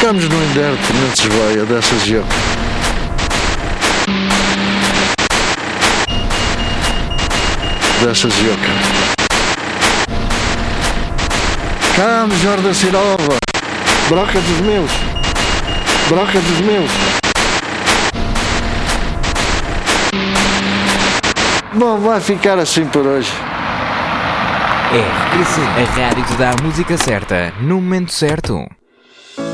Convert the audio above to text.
Estamos no inverno, não se esvaia dessas jocas. Dessas jocas. Vamos, Jorge Silva. Broca dos meus. Broca dos meus. Bom, vai ficar assim por hoje. A rádio te dá a música certa, no momento certo.